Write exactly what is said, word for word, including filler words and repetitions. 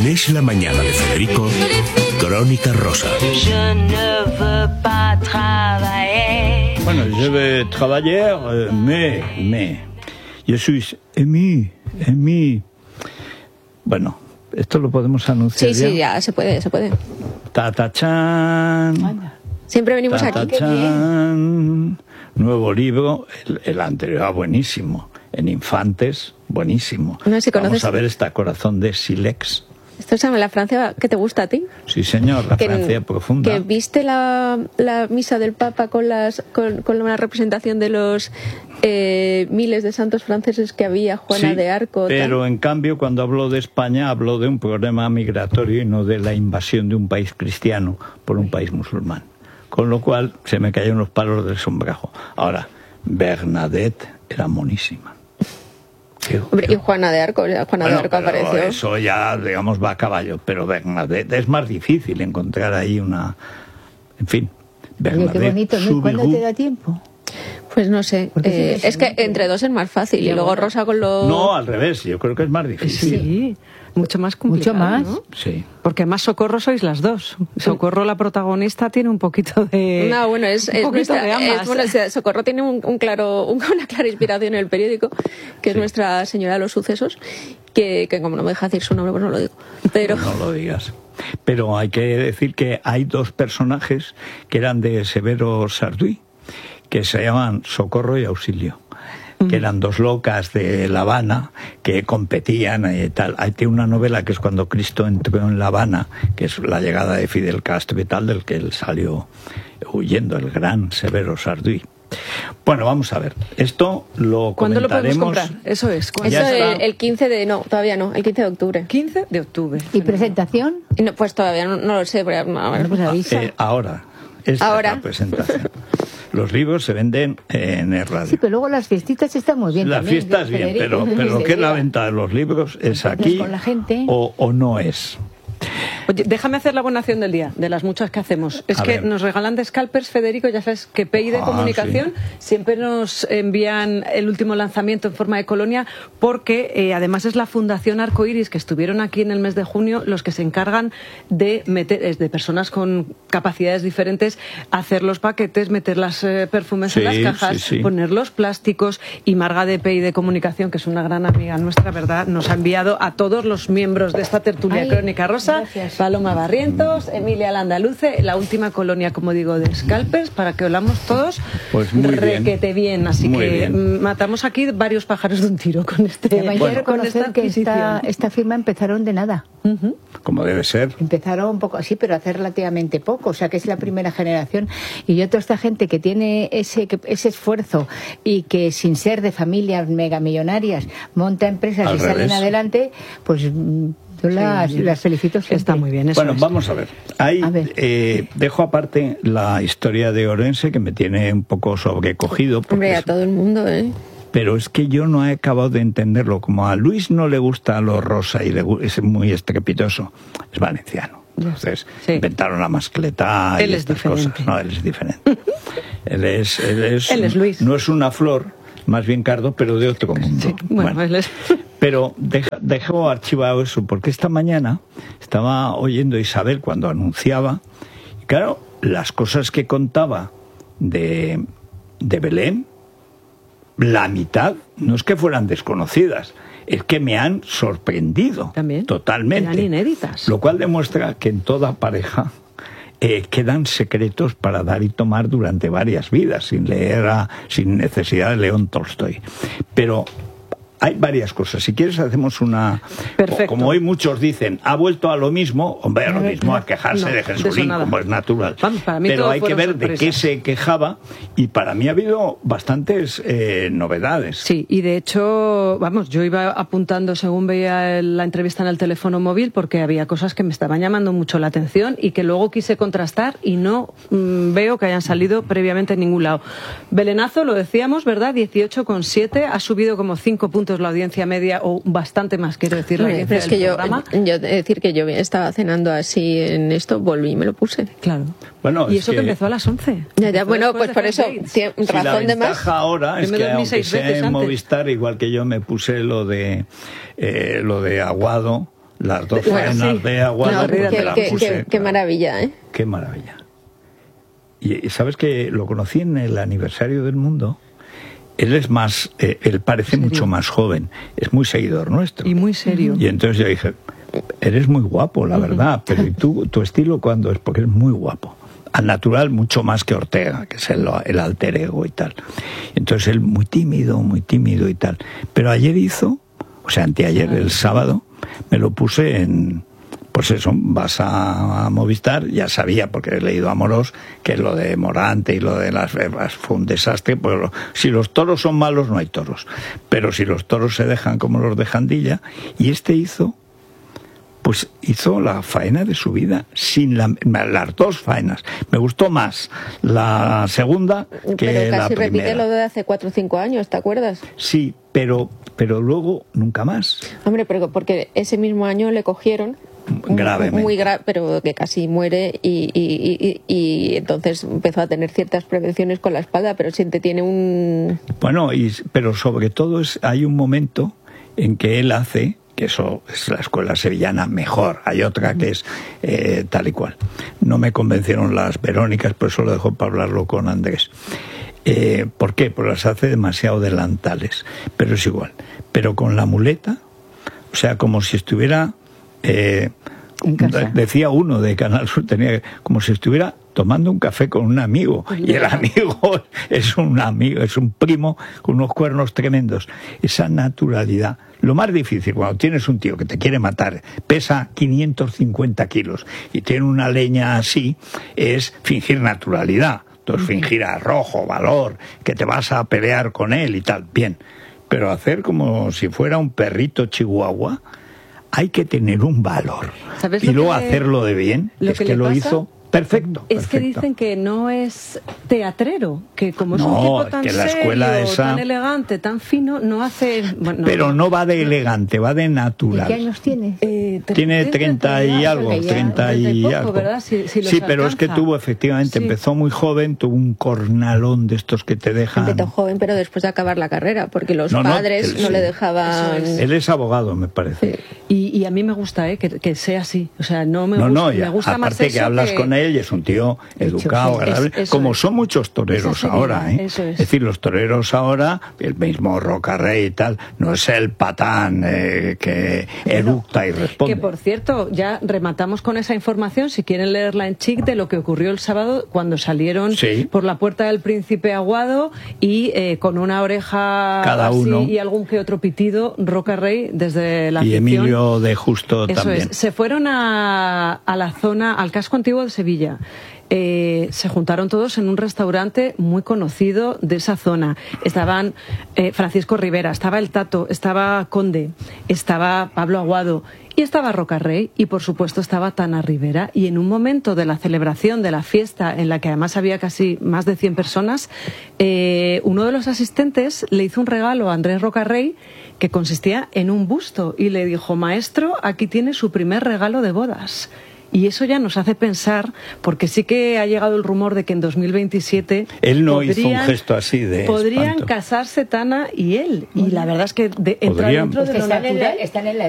En Es la Mañana de Federico, Crónica Rosa. Bueno, je vais travailler, euh, mais, mais, je suis ému, ému. Bueno, esto lo podemos anunciar. Sí, ya? sí, ya se puede, se puede. Ta-ta-chan. Siempre venimos aquí. Qué bien. Nuevo libro, el, el anterior buenísimo, en Infantes, buenísimo. No sé si conoces. Vamos a ver esta Corazón de Silex. ¿Esto es la Francia que te gusta a ti? Sí, señor, la que, Francia profunda. Que viste la, la misa del Papa con las con, con una representación de los eh, miles de santos franceses que había, Juana sí, de Arco. Pero tal. en cambio, cuando habló de España, habló de un problema migratorio y no de la invasión de un país cristiano por un país musulmán. Con lo cual se me cayeron los palos del sombrajo. Ahora, Bernadette era monísima. Qué, Hombre, qué... Y Juana de Arco, Juana bueno, de Arco apareció. Eso ya, digamos, va a caballo. Pero Bernadette es más difícil encontrar ahí una... En fin, Bernadette. Oye, qué bonito, ¿no? ¿Cuándo te da tiempo? Pues no sé, eh, es que entre dos es más fácil y, y luego Rosa con lo... No, al revés, yo creo que es más difícil. Sí, mucho más complicado, mucho más, ¿no? Sí. Porque además Socorro sois las dos. Socorro, la protagonista, tiene un poquito de... No, bueno, es, un es, poquito nuestra, de ambas. es bueno, Socorro tiene un, un claro, un, una clara inspiración en el periódico, que es sí. Nuestra Señora de los Sucesos, que, que como no me deja decir su nombre, pues no lo digo. Pero... No, no lo digas. Pero hay que decir que hay dos personajes que eran de Severo Sarduy, que se llaman Socorro y Auxilio, que eran dos locas de La Habana que competían y tal. Hay una novela que es cuando Cristo entró en La Habana, que es la llegada de Fidel Castro y tal, del que él salió huyendo, el gran Severo Sarduy. Bueno, vamos a ver. Esto lo ¿Cuándo lo comentaremos. podemos comprar? Eso es. Eso el, el quince de... No, todavía no. El quince de octubre. quince de octubre. ¿Y presentación? No, pues todavía no, no lo sé. Pero, a ver. Pues avisa. Eh, ahora. Esta Ahora. es la presentación. Los libros se venden en el radio. Sí, pero luego las fiestitas están muy bien. Las también, fiestas bien, Federico, pero, pero lo que es la venta de los libros es aquí con la gente. O, o no es. Oye, déjame hacer la buena acción del día, de las muchas que hacemos. Es A que ver. nos regalan de scalpers, Federico, ya sabes que P I de Ah, Comunicación sí. siempre nos envían el último lanzamiento en forma de colonia, porque eh, además es la Fundación Arcoiris, que estuvieron aquí en el mes de junio, los que se encargan de meter, es de personas con capacidades diferentes, hacer los paquetes, meter los eh, perfumes Sí, en las cajas, sí, sí. poner los plásticos, y Marga de P I de Comunicación, que es una gran amiga nuestra, ¿verdad?, nos ha enviado a todos los miembros de esta tertulia Ay, Crónica Rosa, gracias. Paloma Barrientos, Emilia Landaluce, la última colonia, como digo, de scalpers, para que olamos todos Pues muy bien. requete bien. Así Muy que bien. matamos aquí varios pájaros de un tiro con este. Además, Bueno. quiero reconocer que esta, esta firma empezaron de nada. Uh-huh. Como debe ser. Empezaron un poco así, pero hace relativamente poco. O sea, que es la primera generación. Y yo, toda esta gente que tiene ese, que, ese esfuerzo y que sin ser de familias megamillonarias monta empresas Al y salen revés. adelante, pues yo las, Sí, las felicito siempre. Está muy bien, eso Bueno, es. vamos a ver. Ahí A ver. eh, dejo aparte la historia de Orense, que me tiene un poco sobrecogido. porque Hombre, a es- todo el mundo, ¿eh? Pero es que yo no he acabado de entenderlo. Como a Luis no le gusta lo rosa y le gu- es muy estrepitoso, es valenciano. Entonces Sí. inventaron la mascleta y Él es estas diferente. cosas. No, él es diferente. él es, él es, Él es Luis. No es una flor, más bien cardo, pero de otro mundo. Bueno, él es- Pero deja- dejo archivado eso, porque esta mañana estaba oyendo a Isabel cuando anunciaba, y claro, las cosas que contaba de, de Belén, la mitad, no es que fueran desconocidas, es que me han sorprendido También. totalmente. Eran inéditas. Lo cual demuestra que en toda pareja eh, quedan secretos para dar y tomar durante varias vidas, sin leer a, sin necesidad de León Tolstoy. Pero hay varias cosas. Si quieres hacemos una... Perfecto. Como hoy muchos dicen, ha vuelto a lo mismo, hombre, a lo mismo a quejarse No, de de eso Jesulín, nada. como es natural. Vamos, para mí Pero todo hay que fueron ver de qué sorpresas. se quejaba, y para mí ha habido bastantes eh, novedades. Sí, y de hecho, vamos, yo iba apuntando según veía el- la entrevista en el teléfono móvil, porque había cosas que me estaban llamando mucho la atención y que luego quise contrastar y no mm, veo que hayan salido previamente en ningún lado. Belenazo, lo decíamos, ¿verdad? dieciocho coma siete, ha subido como cinco puntos la audiencia media, o bastante más, quiero decir, la Hombre, audiencia pero es del que yo, programa. yo he de decir que yo estaba cenando así en esto, volví y me lo puse. Claro. Bueno, y es eso que... que- empezó a las once. Ya, ya, Empezó bueno, después pues de por First eso, Dates. cien- Si la razón de más. ventaja ahora es Yo me que, dormí aunque seis sea veces en antes. Movistar, igual que yo me puse lo de eh, lo de Aguado, las dos Bueno, faenas sí. de Aguado, No, pues qué, me las qué- puse, qué- qué claro. maravilla, ¿eh? Qué maravilla. Y, y sabes que lo conocí en el aniversario del Mundo. Él es más, eh, él parece ¿Serio? mucho más joven, es muy seguidor nuestro. Y muy serio. Y entonces yo dije, eres muy guapo, la verdad, pero ¿y tú, tu estilo cuándo es? Porque es muy guapo. Al natural mucho más que Ortega, que es el, el alter ego y tal. Entonces él muy tímido, muy tímido y tal. Pero ayer hizo, o sea, anteayer, el sábado, me lo puse en... Pues eso, vas a, a Movistar, ya sabía, porque he leído a Morós, que lo de Morante y lo de Las Vegas fue un desastre. Pues lo, si los toros son malos, no hay toros. Pero si los toros se dejan como los de Jandilla, y este hizo, pues hizo la faena de su vida, sin la, las dos faenas. Me gustó más la segunda que Pero la casi repite primera. lo de hace cuatro o cinco años, ¿te acuerdas? Sí, pero, pero luego nunca más. Hombre, pero porque ese mismo año le cogieron Gravemente. muy grave, pero que casi muere y, y, y, y entonces empezó a tener ciertas prevenciones con la espalda, pero siempre tiene un... Bueno, y, pero sobre todo es, hay un momento en que él hace, que eso es la escuela sevillana mejor, hay otra que es eh, tal y cual. No me convencieron las Verónicas, por eso lo dejo para hablarlo con Andrés. Eh, ¿Por qué? Pues las hace demasiado delantales, pero es igual. Pero con la muleta, o sea, como si estuviera... Eh, En casa. decía uno de Canal Sur, tenía como si estuviera tomando un café con un amigo, y el amigo es un amigo, es un primo con unos cuernos tremendos. Esa naturalidad. Lo más difícil cuando tienes un tío que te quiere matar, pesa quinientos cincuenta kilos y tiene una leña así, es fingir naturalidad. Entonces fingir arrojo, valor, que te vas a pelear con él y tal, bien. Pero hacer como si fuera un perrito chihuahua, hay que tener un valor. ¿Sabes Y lo luego que- hacerlo de bien, lo es que que, le lo pasa? hizo perfecto. Es que perfecto. dicen que no es teatrero, que como es No, un tipo es tan que la serio, escuela esa- tan elegante, tan fino, no hace... Bueno, Pero no va de elegante, va de ¿Y natural. qué años tienes? eh, te- Tiene tienes treinta y treinta algo, porque ya- treinta y treinta y poco, algo. ¿verdad? Si- si los sí, pero es que alcanza. tuvo, efectivamente, Sí. empezó muy joven, tuvo un cornalón de estos que te dejan... Empezó joven, pero después de acabar la carrera, porque los No, no, padres él no, sí. le dejaban... Eso es. Él es abogado, me parece. Y, y a mí me gusta eh, que, que sea así. O sea, no me No, gusta, no, me ya, gusta más aparte eso que hablas con él y es un tío educado, sí, agradable, es- eso como es. son muchos toreros Esa ahora, seriedad, ¿eh? eso es. decir, los toreros ahora, el mismo Rocarrey y tal, no es el patán eh, que eructa y responde. Que por cierto, ya rematamos con esa información, si quieren leerla en Chic, de lo que ocurrió el sábado cuando salieron Sí. por la puerta del Príncipe Aguado y eh, con una oreja Cada así uno. y algún que otro pitido, Roca Rey desde la y afición. Emilio de Justo Eso también. es, se fueron a, a la zona, al casco antiguo de Sevilla. Eh, se juntaron todos en un restaurante muy conocido de esa zona. Estaban eh, Francisco Rivera, estaba el Tato, estaba Conde, estaba Pablo Aguado y estaba Roca Rey y por supuesto estaba Tana Rivera. Y en un momento de la celebración de la fiesta, en la que además había casi más de cien personas, eh, uno de los asistentes le hizo un regalo a Andrés Roca Rey que consistía en un busto y le dijo: maestro, aquí tiene su primer regalo de bodas. Y eso ya nos hace pensar, porque sí que ha llegado el rumor de que en dos mil veintisiete Él no podrían, hizo un gesto así de podrían espanto. casarse Tana y él. Y la verdad es que de, entra Podrían. dentro Es de que lo están en la, natural. están en la